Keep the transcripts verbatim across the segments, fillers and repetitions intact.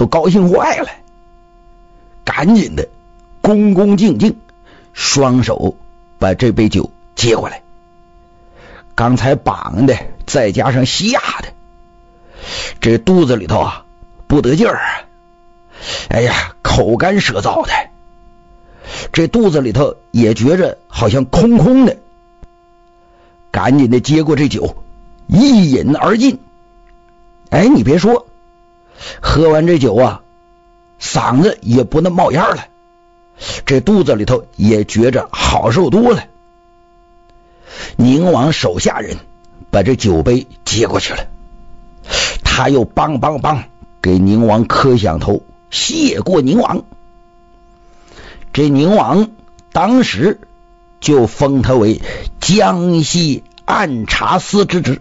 高兴坏了，赶紧的恭恭敬敬双手把这杯酒接过来。刚才绑的再加上吓的，这肚子里头啊不得劲儿啊，哎呀口干舌燥的，这肚子里头也觉着好像空空的，赶紧的接过这酒一饮而尽。哎，你别说，喝完这酒啊嗓子也不能冒烟了，这肚子里头也觉着好受多了。宁王手下人把这酒杯接过去了，他又梆梆梆给宁王磕响头，谢过宁王。这宁王当时就封他为江西按察司之职，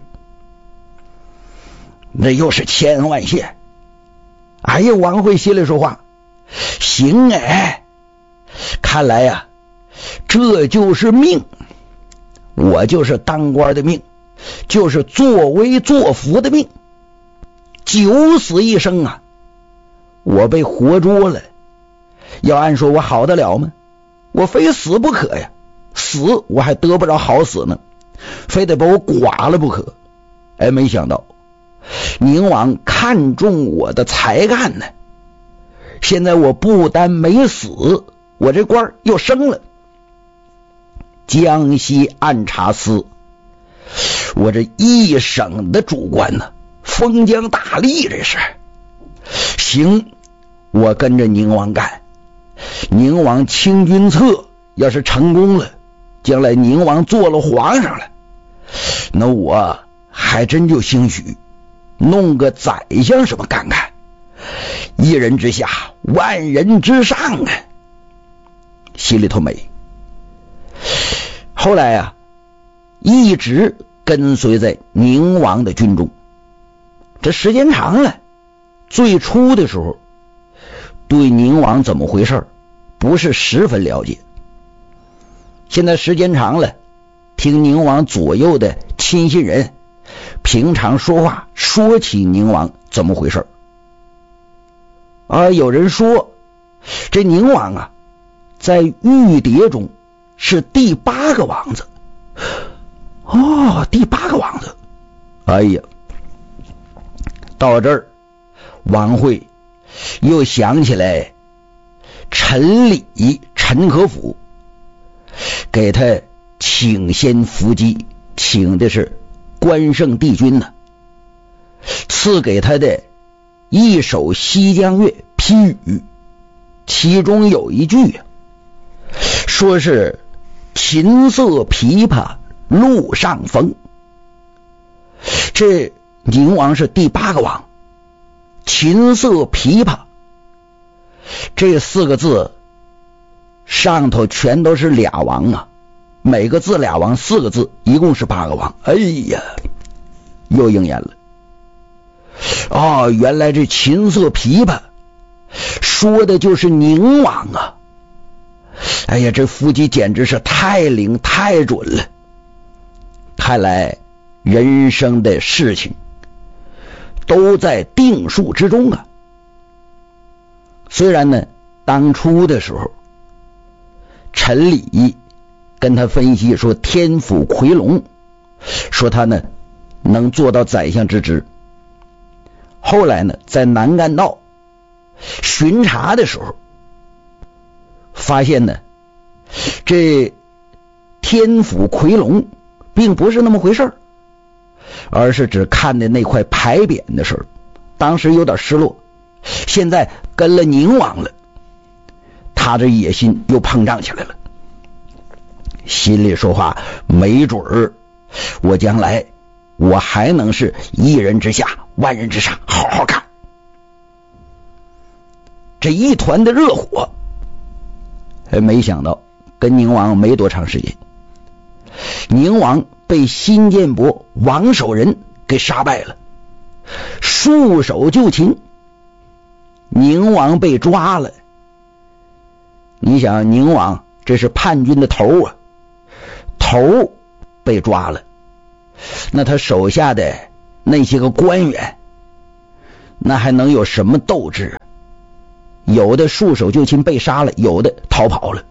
那又是千恩万谢。哎呀，王慧心里说话，行哎，看来呀、啊，这就是命，我就是当官的命，就是作威作福的命。九死一生啊，我被活捉了，要按说我好得了吗？我非死不可呀，死我还得不着好死呢，非得把我剐了不可。哎，没想到宁王看中我的才干呢，现在我不但没死，我这官又升了。江西按察司，我这一省的主官呢，封疆大吏，这是行，我跟着宁王干。宁王清君侧要是成功了，将来宁王做了皇上了，那我还真就兴许弄个宰相什么干干，一人之下万人之上啊，心里头美。后来啊，一直跟随在宁王的军中，这时间长了，最初的时候对宁王怎么回事不是十分了解，现在时间长了，听宁王左右的亲信人平常说话说起宁王怎么回事啊，有人说这宁王啊在玉蝶中是第八个王子。哦，第八个王子。哎呀，到这儿王慧又想起来陈李陈可甫给他请先伏击，请的是关圣帝君呢，赐给他的一首西江月批语，其中有一句啊，说是琴瑟琵琶路上逢。这宁王是第八个王，琴瑟琵琶这四个字上头全都是俩王啊，每个字俩王，四个字一共是八个王。哎呀，又应验了。哦，原来这琴瑟琵琶说的就是宁王啊。哎呀，这伏击简直是太灵太准了。看来人生的事情都在定数之中啊。虽然呢当初的时候陈李跟他分析说天府夔龙，说他呢能做到宰相之职，后来呢在南干道巡查的时候发现呢这天府夔龙并不是那么回事，而是只看的那块牌匾的事儿，当时有点失落，现在跟了宁王了，他这野心又膨胀起来了，心里说话，没准儿我将来我还能是一人之下万人之上，好好干。这一团的热火，没想到跟宁王没多长时间，宁王被新建伯王守仁给杀败了，束手就擒，宁王被抓了。你想宁王这是叛军的头啊，头被抓了，那他手下的那些个官员那还能有什么斗志？ 有的束手就擒被杀了，有的逃跑了。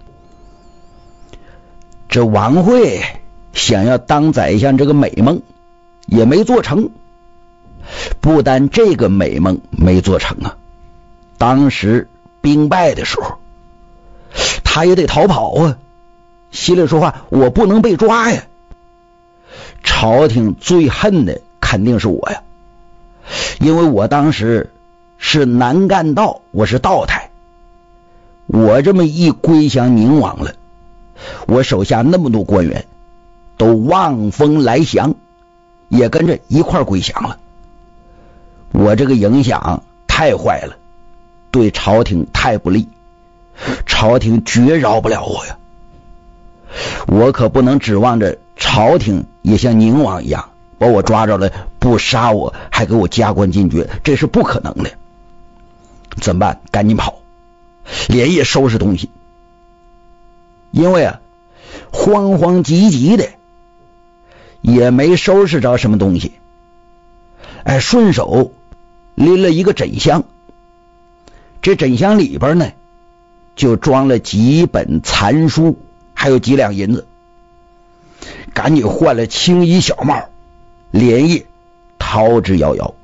这王慧想要当宰相这个美梦也没做成，不但这个美梦没做成啊，当时兵败的时候他也得逃跑啊，心里说话，我不能被抓呀。朝廷最恨的肯定是我呀，因为我当时是南赣道，我是道台，我这么一归降宁王了，我手下那么多官员都望风来降，也跟着一块归降了，我这个影响太坏了，对朝廷太不利，朝廷绝饶不了我呀。我可不能指望着朝廷也像宁王一样把我抓着了，不杀我还给我加官进爵，这是不可能的。怎么办？赶紧跑，连夜收拾东西。因为啊慌慌急急的也没收拾着什么东西，哎，顺手拎了一个枕箱，这枕箱里边呢就装了几本残书，还有几两银子，赶紧换了青衣小帽，连夜逃之夭夭。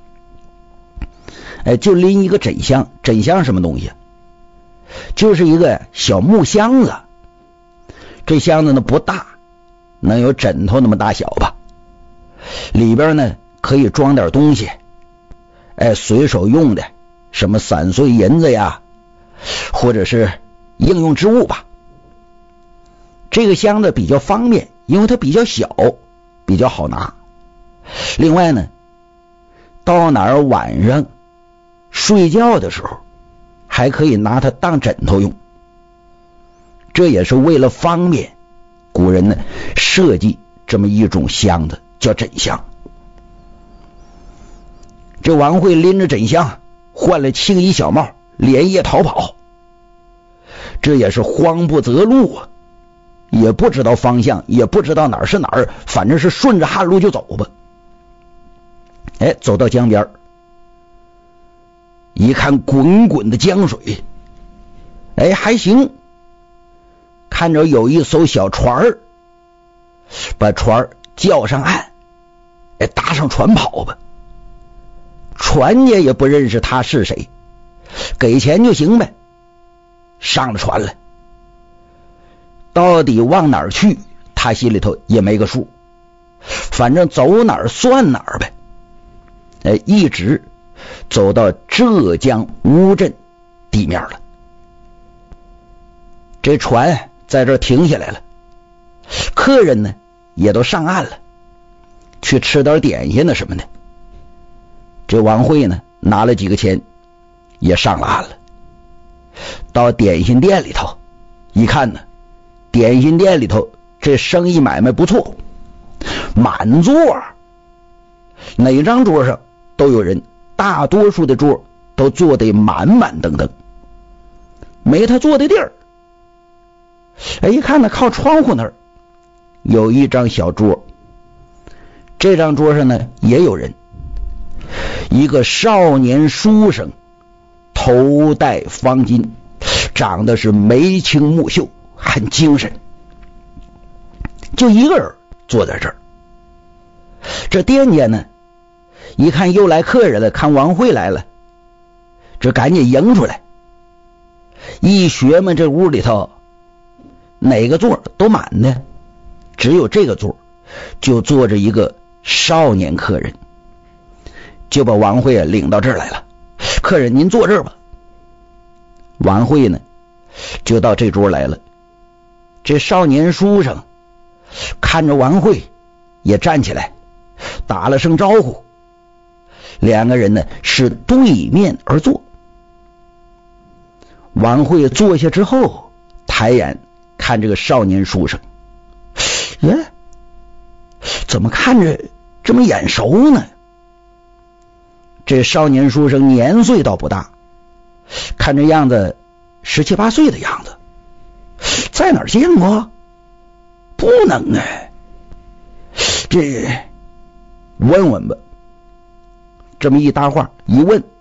哎，就拎一个枕箱，枕箱什么东西？就是一个小木箱子，这箱子呢不大，能有枕头那么大小吧，里边呢可以装点东西，哎，随手用的，什么散碎银子呀，或者是应用之物吧。这个箱子比较方便，因为它比较小，比较好拿。另外呢，到哪儿晚上睡觉的时候还可以拿它当枕头用，这也是为了方便，古人呢设计这么一种箱子叫枕箱。这王慧拎着枕箱，换了青衣小帽，连夜逃跑，这也是慌不择路啊，也不知道方向，也不知道哪儿是哪儿，反正是顺着旱路就走吧。哎，走到江边，一看滚滚的江水，哎，还行，看着有一艘小船儿，把船儿叫上岸，哎，搭上船跑吧。船家也不认识他是谁，给钱就行呗。上了船了，到底往哪儿去他心里头也没个数，反正走哪儿算哪儿呗。哎，一直走到浙江乌镇地面了，这船在这儿停下来了，客人呢也都上岸了，去吃点点心呢什么的。这王慧呢拿了几个钱也上了岸了，到点心店里头一看呢，点心店里头这生意买卖不错，满座，哪张桌上都有人，大多数的桌都坐得满满登登，没他坐的地儿。哎，一看呢，靠窗户那儿有一张小桌，这张桌上呢也有人，一个少年书生，头戴方巾，长得是眉清目秀，很精神，就一个人坐在这儿。这店家呢一看又来客人了，看王慧来了，这赶紧迎出来。一学们这屋里头哪个座都满的，只有这个座就坐着一个少年客人，就把王慧领到这儿来了。客人您坐这儿吧。王慧呢就到这桌来了。这少年书生看着王慧也站起来打了声招呼，两个人呢是对面而坐。王慧坐下之后，抬眼看这个少年书生，耶，怎么看着这么眼熟呢？这少年书生年岁倒不大，看这样子十七八岁的样子，在哪儿见过？不能哎，这问问吧。这么一搭话一问，